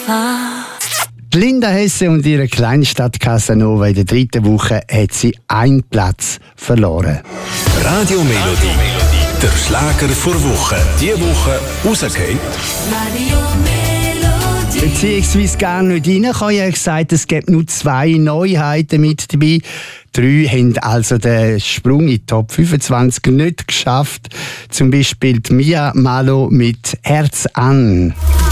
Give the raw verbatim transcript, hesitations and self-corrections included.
Casanova. Linda Hesse und ihre Kleinstadt Casanova in der dritten Woche hat sie einen Platz verloren. Radio Melodie, der Schlager vor Woche. Diese Woche rausgefallen. Radio Melodie. Beziehungsweise gar nicht rein. Ich habe ja gesagt, es gibt nur zwei Neuheiten mit dabei. Drei haben also den Sprung in die Top fünfundzwanzig nicht geschafft. Zum Beispiel die Mia Malo mit «Herz an».